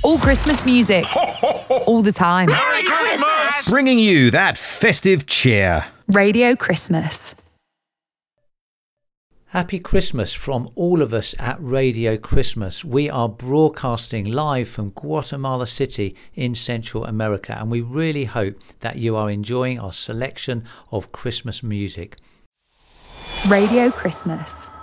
All Christmas music. All the time. Merry Christmas! Bringing you that festive cheer. Radio Christmas. Happy Christmas from all of us at Radio Christmas. We are broadcasting live from Guatemala City in Central America, and we really hope that you are enjoying our selection of Christmas music. Radio Christmas.